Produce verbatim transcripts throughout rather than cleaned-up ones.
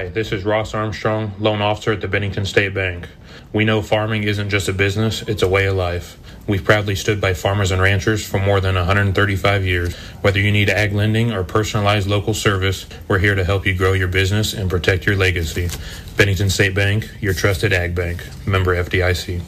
Hi, this is Ross Armstrong, loan officer at the Bennington State Bank. We know farming isn't just a business, it's a way of life. We've proudly stood by farmers and ranchers for more than one hundred thirty-five years. Whether you need ag lending or personalized local service, we're here to help you grow your business and protect your legacy. Bennington State Bank, your trusted ag bank. Member F D I C.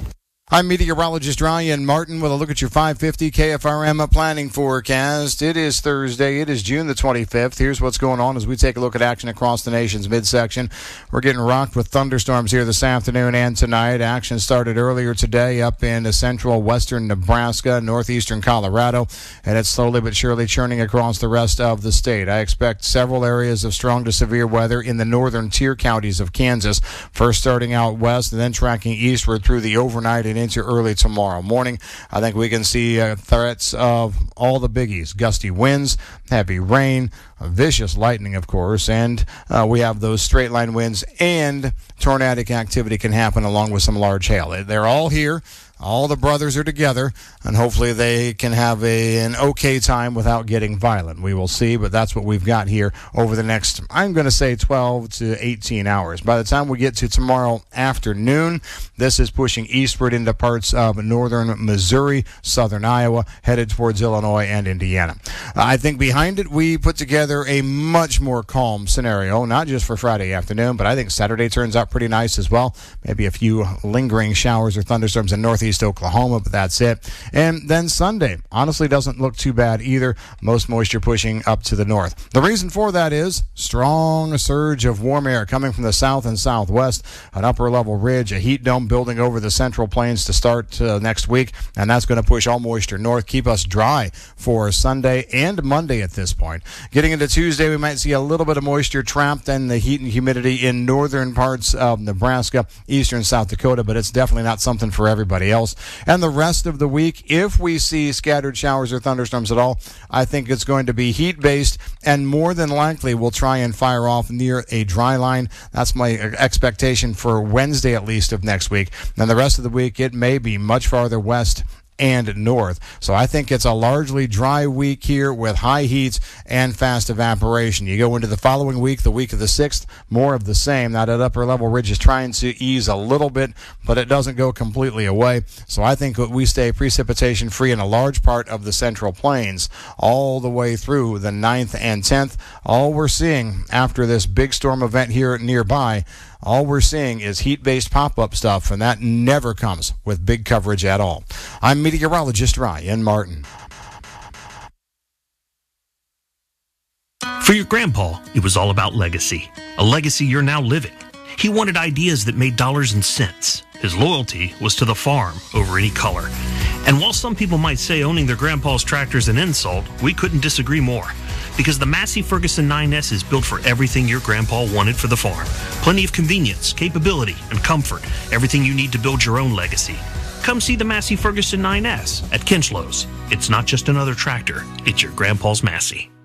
I'm meteorologist Ryan Martin with a look at your five fifty K F R M planning forecast. It is Thursday. It is June the twenty-fifth. Here's what's going on as we take a look at action across the nation's midsection. We're getting rocked with thunderstorms here this afternoon and tonight. Action started earlier today up in central western Nebraska, northeastern Colorado, and it's slowly but surely churning across the rest of the state. I expect several areas of strong to severe weather in the northern tier counties of Kansas, first starting out west and then tracking eastward through the overnight and into early tomorrow morning. I think we can see uh, threats of all the biggies: gusty winds, heavy rain, vicious lightning, of course, and uh, we have those straight line winds, and tornadic activity can happen along with some large hail. They're all here. All the brothers are together, and hopefully they can have a, an okay time without getting violent. We will see, but that's what we've got here over the next, I'm going to say, twelve to eighteen hours. By the time we get to tomorrow afternoon, this is pushing eastward into parts of northern Missouri, southern Iowa, headed towards Illinois and Indiana. I think behind it, we put together a much more calm scenario, not just for Friday afternoon, but I think Saturday turns out pretty nice as well. Maybe a few lingering showers or thunderstorms in northeast Oklahoma, but that's it. And then Sunday honestly doesn't look too bad either. Most moisture pushing up to the north. The reason for that is strong surge of warm air coming from the south and southwest, an upper level ridge, a heat dome building over the central plains to start uh, next week, and that's going to push all moisture north, keep us dry for Sunday and Monday at this point. Getting into Tuesday, we might see a little bit of moisture trapped in the heat and humidity in northern parts of Nebraska, eastern South Dakota, but it's definitely not something for everybody else. And the rest of the week, if we see scattered showers or thunderstorms at all, I think it's going to be heat-based, and more than likely we'll try and fire off near a dry line. That's my expectation for Wednesday at least of next week. And the rest of the week, it may be much farther west and north. So I think it's a largely dry week here with high heats and fast evaporation. You go into the following week, the week of the sixth, more of the same. Now that upper level ridge is trying to ease a little bit, but it doesn't go completely away. So I think we stay precipitation free in a large part of the central plains all the way through the ninth and tenth. All we're seeing after this big storm event here nearby, all we're seeing is heat-based pop-up stuff, and that never comes with big coverage at all. I'm meteorologist Ryan Martin. For your grandpa, it was all about legacy, a legacy you're now living. He wanted ideas that made dollars and cents. His loyalty was to the farm over any color. And while some people might say owning their grandpa's tractor is an insult, we couldn't disagree more. Because the Massey Ferguson nine S is built for everything your grandpa wanted for the farm. Plenty of convenience, capability, and comfort. Everything you need to build your own legacy. Come see the Massey Ferguson nine S at Kinchlows. It's not just another tractor, it's your grandpa's Massey.